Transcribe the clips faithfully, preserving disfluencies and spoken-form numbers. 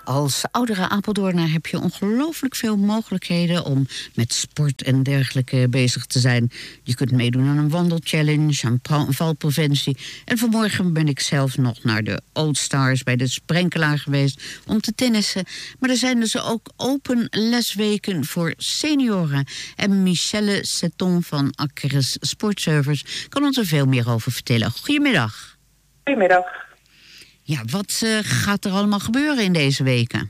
Als oudere Apeldoorner heb je ongelooflijk veel mogelijkheden om met sport en dergelijke bezig te zijn. Je kunt meedoen aan een wandelchallenge, aan pra- valpreventie. En vanmorgen ben ik zelf nog naar de Old Stars bij de Sprenkelaar geweest om te tennissen. Maar er zijn dus ook open lesweken voor senioren. En Michelle Seton van Ackeres Sportservice kan ons er veel meer over vertellen. Goedemiddag. Goedemiddag. Ja, wat uh, gaat er allemaal gebeuren in deze weken?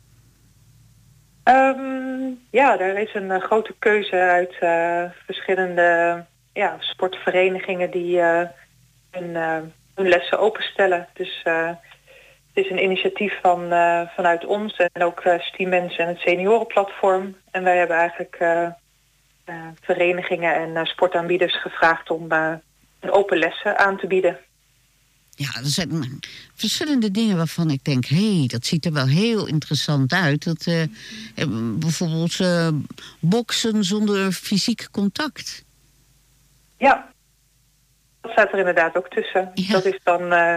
Um, ja, er is een uh, grote keuze uit uh, verschillende ja, sportverenigingen die uh, hun, uh, hun lessen openstellen. Dus uh, het is een initiatief van, uh, vanuit ons en ook uh, Stiemens en het seniorenplatform. En wij hebben eigenlijk uh, uh, verenigingen en uh, sportaanbieders gevraagd om uh, een open lessen aan te bieden. Ja, er zijn verschillende dingen waarvan ik denk, hé, hey, dat ziet er wel heel interessant uit. Dat, uh, bijvoorbeeld uh, boksen zonder fysiek contact. Ja, dat staat er inderdaad ook tussen. Ja. Dat is dan uh,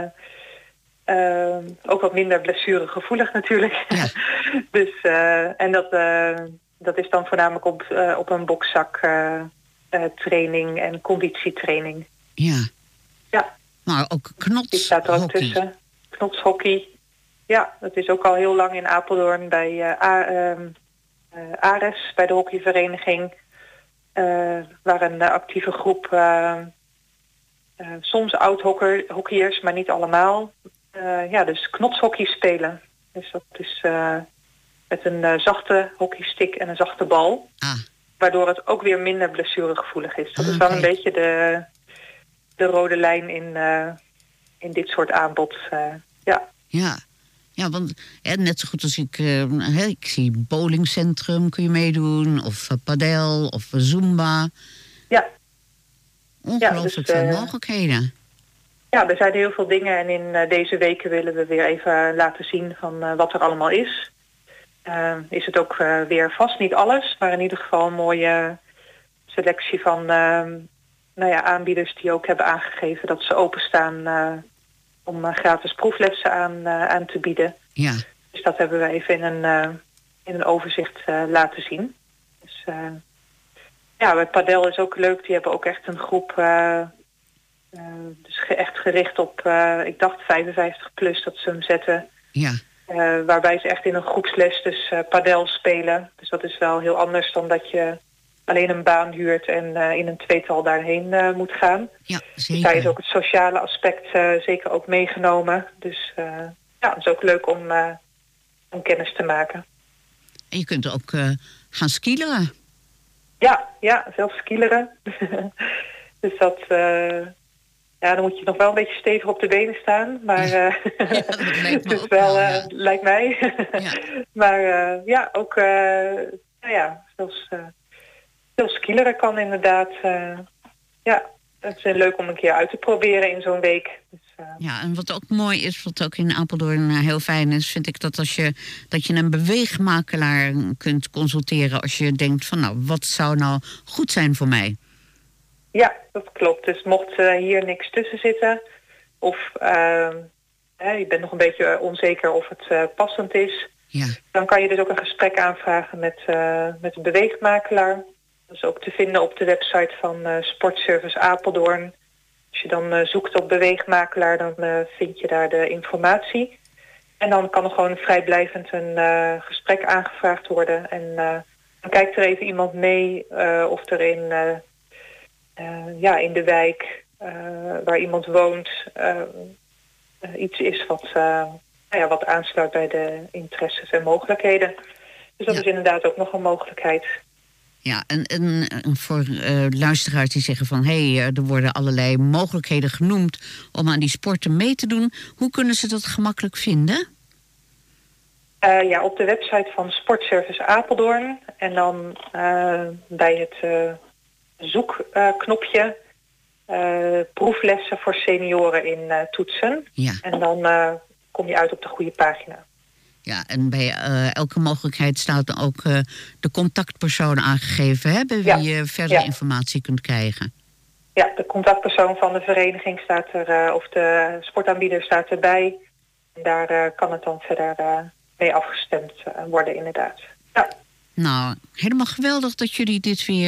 uh, ook wat minder blessuregevoelig natuurlijk. Ja. dus, uh, en dat, uh, dat is dan voornamelijk op, uh, op een bokzak uh, uh, training en conditietraining. Ja. Ja. Maar ook knots. Die staat er ook hockey. Tussen. Knotshockey. Ja, dat is ook al heel lang in Apeldoorn bij uh, A, uh, uh, Ares, bij de hockeyvereniging. Uh, waar een uh, actieve groep, uh, uh, soms oud-hockeyers, maar niet allemaal. Uh, ja, dus knotshockey spelen. Dus dat is uh, met een uh, zachte hockeystick en een zachte bal. Ah. Waardoor het ook weer minder blessuregevoelig is. Dat ah, is wel kijk. een beetje de... de rode lijn in, uh, in dit soort aanbod, uh, ja. Ja, ja, want ja, net zo goed als ik... Uh, he, ik zie bowlingcentrum, kun je meedoen, of uh, padel, of uh, zumba. Ja. Ongelooflijk ja, dus, veel uh, mogelijkheden. Ja, er zijn heel veel dingen en in uh, deze weken willen we weer even laten zien van uh, wat er allemaal is. Uh, is het ook uh, weer vast, niet alles, maar in ieder geval een mooie selectie van... Uh, Nou ja, aanbieders die ook hebben aangegeven dat ze openstaan uh, om uh, gratis proeflessen aan, uh, aan te bieden. Ja. Dus dat hebben we even in een, uh, in een overzicht uh, laten zien. Dus uh, ja, bij Padel is ook leuk. Die hebben ook echt een groep, uh, uh, dus ge- echt gericht op, uh, ik dacht vijfenvijftig plus dat ze hem zetten. Ja. Uh, waarbij ze echt in een groepsles dus uh, padel spelen. Dus dat is wel heel anders dan dat je alleen een baan huurt en uh, in een tweetal daarheen uh, moet gaan. Ja, zeker. Dus daar is ook het sociale aspect uh, zeker ook meegenomen. Dus uh, ja, het is ook leuk om, uh, om kennis te maken. En je kunt ook uh, gaan skileren. Ja, ja, zelfs skileren. dus dat... Uh, ja, dan moet je nog wel een beetje stevig op de benen staan. Maar uh, ja, dat lijkt me dus ook wel, wel, uh, ja. lijkt mij. Ja. maar uh, ja, ook uh, nou ja, zelfs... Uh, Veel skileren kan inderdaad. Uh, ja, het is leuk om een keer uit te proberen in zo'n week. Dus, uh... Ja, en wat ook mooi is, wat ook in Apeldoorn heel fijn is, vind ik dat als je dat je een beweegmakelaar kunt consulteren als je denkt van nou, wat zou nou goed zijn voor mij? Ja, dat klopt. Dus mocht uh, hier niks tussen zitten of uh, eh, je bent nog een beetje onzeker of het uh, passend is, ja. Dan kan je dus ook een gesprek aanvragen met, uh, met een beweegmakelaar. Dat is ook te vinden op de website van uh, Sportservice Apeldoorn. Als je dan uh, zoekt op beweegmakelaar, dan uh, vind je daar de informatie. En dan kan er gewoon vrijblijvend een uh, gesprek aangevraagd worden. En uh, dan kijkt er even iemand mee uh, of er in, uh, uh, ja, in de wijk uh, waar iemand woont uh, uh, iets is wat, uh, nou ja, wat aansluit bij de interesses en mogelijkheden. Dus dat ja. is inderdaad ook nog een mogelijkheid. Ja, en, en, en voor uh, luisteraars die zeggen van hé, hey, er worden allerlei mogelijkheden genoemd om aan die sporten mee te doen. Hoe kunnen ze dat gemakkelijk vinden? Uh, ja, op de website van Sportservice Apeldoorn. En dan uh, bij het uh, zoekknopje uh, proeflessen voor senioren in uh, toetsen. Ja. En dan uh, kom je uit op de goede pagina. Ja, en bij uh, elke mogelijkheid staat dan ook uh, de contactpersoon aangegeven, hè, bij wie ja. je verder ja. informatie kunt krijgen. Ja, de contactpersoon van de vereniging staat er, uh, of de sportaanbieder staat erbij. En daar uh, kan het dan verder uh, mee afgestemd uh, worden inderdaad. Ja. Nou, helemaal geweldig dat jullie dit weer